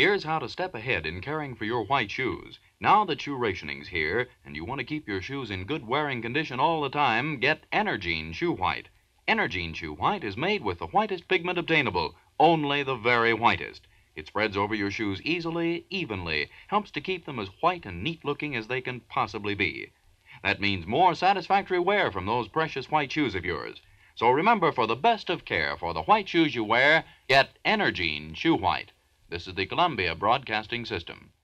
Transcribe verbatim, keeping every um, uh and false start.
Here's how to step ahead in caring for your white shoes. Now that shoe rationing's here, and you want to keep your shoes in good wearing condition all the time, get Energine Shoe White. Energine Shoe White is made with the whitest pigment obtainable, only the very whitest. It spreads over your shoes easily, evenly, helps to keep them as white and neat-looking as they can possibly be. That means more satisfactory wear from those precious white shoes of yours. So remember, for the best of care for the white shoes you wear, get Energine Shoe White. This is the Columbia Broadcasting System.